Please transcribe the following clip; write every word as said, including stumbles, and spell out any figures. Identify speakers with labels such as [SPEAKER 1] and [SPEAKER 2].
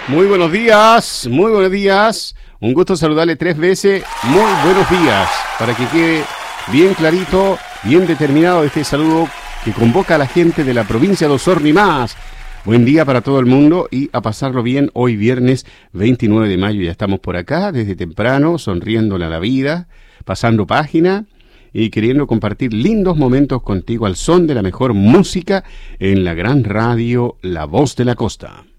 [SPEAKER 1] Muy buenos días, muy buenos días. Un gusto saludarle tres veces. Muy buenos días. Para que quede bien clarito, bien determinado este saludo que convoca a la gente de la provincia de Osorno y más. Buen día para todo el mundo y a pasarlo bien hoy viernes veintinueve de mayo. Ya estamos por acá desde temprano, sonriéndole a la vida, pasando página y queriendo compartir lindos momentos contigo al son de la mejor música en la gran radio La Voz de la Costa.